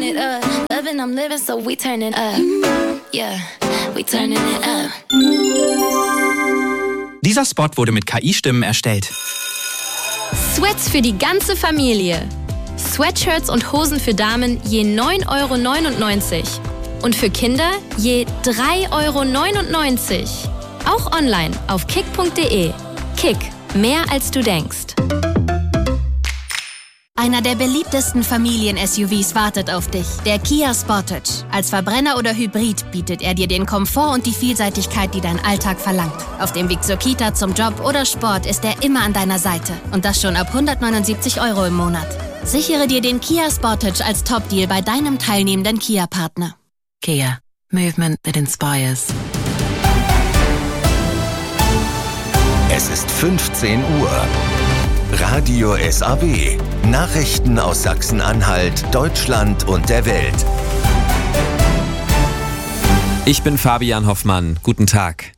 turn it up. Loving, I'm living, so we turn it up. Yeah, we turning it up. Dieser Spot wurde mit KI-Stimmen erstellt. Sweats für die ganze Familie. Sweatshirts und Hosen für Damen je 9,99 € und für Kinder je 3,99 €. Auch online auf kick.de. Kick, mehr als du denkst. Einer der beliebtesten Familien-SUVs wartet auf dich, der Kia Sportage. Als Verbrenner oder Hybrid bietet er dir den Komfort und die Vielseitigkeit, die dein Alltag verlangt. Auf dem Weg zur Kita, zum Job oder Sport ist er immer an deiner Seite. Und das schon ab 179 € im Monat. Sichere dir den Kia Sportage als Top-Deal bei deinem teilnehmenden Kia-Partner. Kia. Movement that inspires. Es ist 15 Uhr. Radio SAW. Nachrichten aus Sachsen-Anhalt, Deutschland und der Welt. Ich bin Fabian Hoffmann. Guten Tag.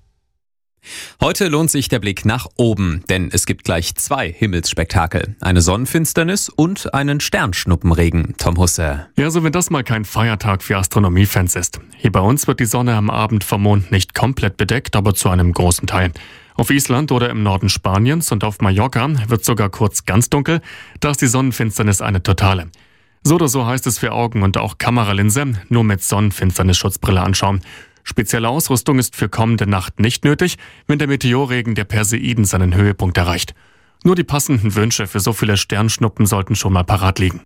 Heute lohnt sich der Blick nach oben, denn es gibt gleich 2 Himmelsspektakel. Eine Sonnenfinsternis und einen Sternschnuppenregen. Tom Husse. Ja, so wenn das mal kein Feiertag für Astronomiefans ist. Hier bei uns wird die Sonne am Abend vom Mond nicht komplett bedeckt, aber zu einem großen Teil. Auf Island oder im Norden Spaniens und auf Mallorca wird sogar kurz ganz dunkel. Da ist die Sonnenfinsternis eine totale. So oder so heißt es für Augen und auch Kameralinse, nur mit Sonnenfinsternisschutzbrille anschauen. Spezielle Ausrüstung ist für kommende Nacht nicht nötig, wenn der Meteorregen der Perseiden seinen Höhepunkt erreicht. Nur die passenden Wünsche für so viele Sternschnuppen sollten schon mal parat liegen.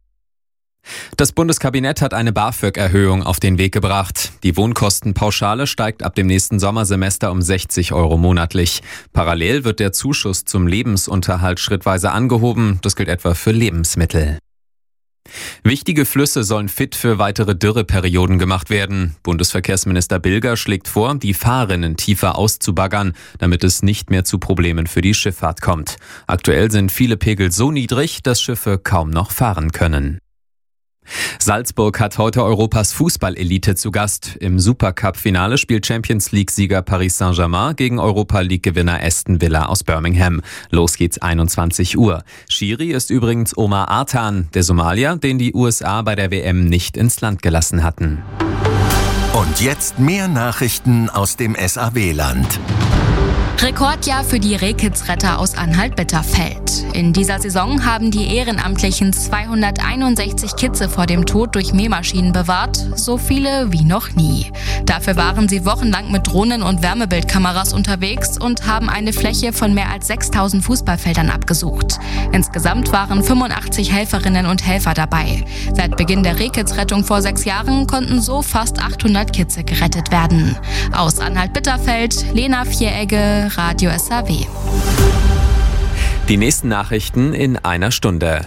Das Bundeskabinett hat eine BAföG-Erhöhung auf den Weg gebracht. Die Wohnkostenpauschale steigt ab dem nächsten Sommersemester um 60 € monatlich. Parallel wird der Zuschuss zum Lebensunterhalt schrittweise angehoben. Das gilt etwa für Lebensmittel. Wichtige Flüsse sollen fit für weitere Dürreperioden gemacht werden. Bundesverkehrsminister Bilger schlägt vor, die Fahrrinnen tiefer auszubaggern, damit es nicht mehr zu Problemen für die Schifffahrt kommt. Aktuell sind viele Pegel so niedrig, dass Schiffe kaum noch fahren können. Salzburg hat heute Europas Fußballelite zu Gast. Im Supercup-Finale spielt Champions-League-Sieger Paris Saint-Germain gegen Europa-League-Gewinner Aston Villa aus Birmingham. Los geht's 21 Uhr. Schiri ist übrigens Omar Artan, der Somalier, den die USA bei der WM nicht ins Land gelassen hatten. Und jetzt mehr Nachrichten aus dem SAW-Land. Rekordjahr für die Rehkitzretter aus Anhalt-Bitterfeld. In dieser Saison haben die Ehrenamtlichen 261 Kitze vor dem Tod durch Mähmaschinen bewahrt, so viele wie noch nie. Dafür waren sie wochenlang mit Drohnen und Wärmebildkameras unterwegs und haben eine Fläche von mehr als 6000 Fußballfeldern abgesucht. Insgesamt waren 85 Helferinnen und Helfer dabei. Seit Beginn der Rehkitzrettung vor 6 Jahren konnten so fast 800 Kitze gerettet werden. Aus Anhalt-Bitterfeld, Lena Vieregge, Radio SAW. Die nächsten Nachrichten in einer Stunde.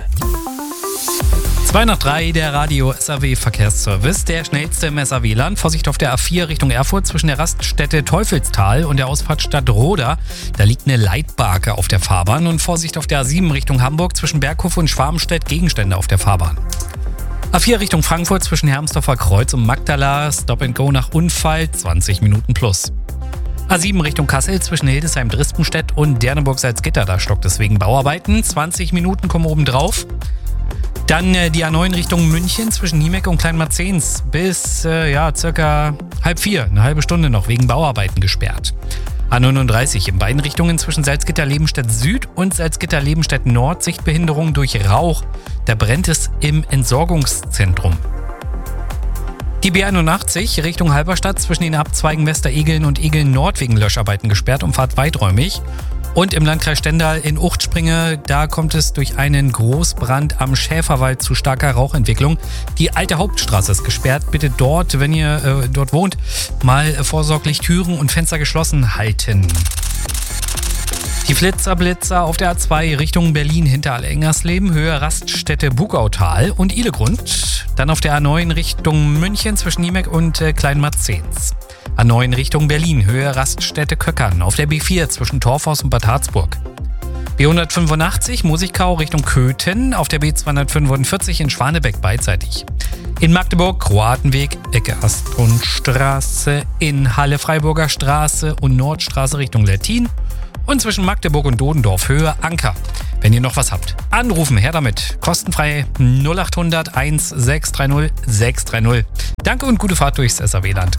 2 nach 3, der Radio SAW Verkehrsservice, der schnellste im SAW-Land. Vorsicht auf der A4 Richtung Erfurt zwischen der Raststätte Teufelstal und der Ausfahrtstadt Roda. Da liegt eine Leitbarke auf der Fahrbahn. Und Vorsicht auf der A7 Richtung Hamburg zwischen Berghof und Schwarmstedt, Gegenstände auf der Fahrbahn. A4 Richtung Frankfurt zwischen Hermsdorfer Kreuz und Magdala, Stop and Go nach Unfall, 20 Minuten plus. A7 Richtung Kassel zwischen Hildesheim-Drispenstedt und Derneburg-Salzgitter, da stockt es wegen Bauarbeiten. 20 Minuten kommen oben drauf. Dann die A9 Richtung München zwischen Niemek und Kleinmarzens bis circa 3:30, eine halbe Stunde noch, wegen Bauarbeiten gesperrt. A39 in beiden Richtungen zwischen Salzgitter-Lebenstedt Süd und Salzgitter-Lebenstedt Nord, Sichtbehinderung durch Rauch. Da brennt es im Entsorgungszentrum. Die B81 Richtung Halberstadt zwischen den Abzweigen Westeregeln und Egeln Nord wegen Löscharbeiten gesperrt und Fahrt weiträumig. Und im Landkreis Stendal in Uchtspringe, da kommt es durch einen Großbrand am Schäferwald zu starker Rauchentwicklung. Die alte Hauptstraße ist gesperrt. Bitte dort, wenn ihr dort wohnt, mal vorsorglich Türen und Fenster geschlossen halten. Die Blitzer auf der A2 Richtung Berlin hinter Engersleben, Höhe Raststätte Bugautal und Ihlegrund. Dann auf der A9 Richtung München zwischen Niemek und Kleinmarzens. A9 Richtung Berlin, Höhe Raststätte Köckern. Auf der B4 zwischen Torfhaus und Bad Harzburg. B185 Musikau Richtung Köthen. Auf der B245 in Schwanebeck beidseitig. In Magdeburg Kroatenweg, Ecke Astrunstraße. In Halle Freiburger Straße und Nordstraße Richtung Lettin. Und zwischen Magdeburg und Dodendorf Höhe Anker. Wenn ihr noch was habt, anrufen, her damit. Kostenfrei 0800 1630 630. Danke und gute Fahrt durchs SAW-Land.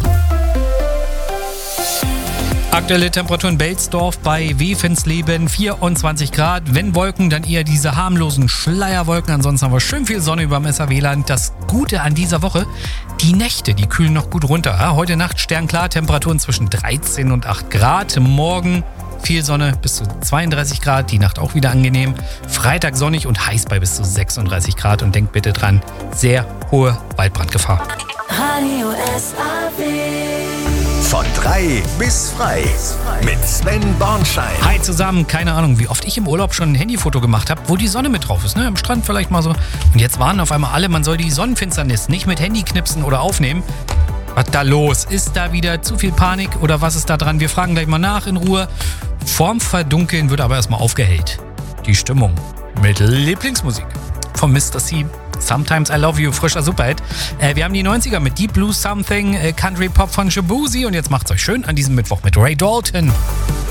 Aktuelle Temperatur in Belsdorf bei Wefensleben 24 Grad. Wenn Wolken, dann eher diese harmlosen Schleierwolken. Ansonsten haben wir schön viel Sonne über dem SAW-Land. Das Gute an dieser Woche, die Nächte, die kühlen noch gut runter. Ja, heute Nacht sternklar, Temperaturen zwischen 13 und 8 Grad. Morgen viel Sonne bis zu 32 Grad, die Nacht auch wieder angenehm. Freitag sonnig und heiß bei bis zu 36 Grad. Und denkt bitte dran, sehr hohe Waldbrandgefahr. Radio SAW. Von 3 bis frei mit Sven Bornschein. Hi zusammen, keine Ahnung, wie oft ich im Urlaub schon ein Handyfoto gemacht habe, wo die Sonne mit drauf ist, ne? Am Strand vielleicht mal so. Und jetzt warnen auf einmal alle, man soll die Sonnenfinsternis nicht mit Handy knipsen oder aufnehmen. Was da los? Ist da wieder zu viel Panik oder was ist da dran? Wir fragen gleich mal nach in Ruhe. Vorm Verdunkeln wird aber erstmal aufgehellt. Die Stimmung mit Lieblingsmusik von Mr. C. Sometimes I Love You, frischer Superhit. Wir haben die 90er mit Deep Blue Something, Country Pop von Shabuzi und jetzt macht's euch schön an diesem Mittwoch mit Ray Dalton.